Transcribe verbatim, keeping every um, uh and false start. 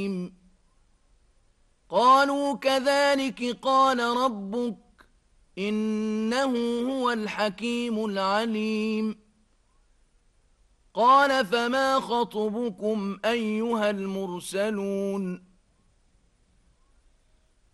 قالوا كذلك قال ربك إنه هو الحكيم العليم قال فما خطبكم أيها المرسلون